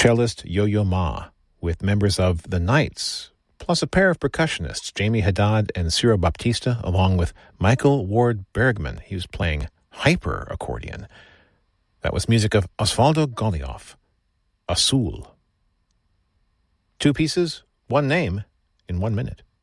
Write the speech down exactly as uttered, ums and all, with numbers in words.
cellist Yo-Yo Ma with members of The Knights, plus a pair of percussionists, Jamie Haddad and Ciro Baptista, along with Michael Ward Bergman. He was playing hyper accordion. That was music of Osvaldo Golijov, Azul. Two pieces, one name, in one minute.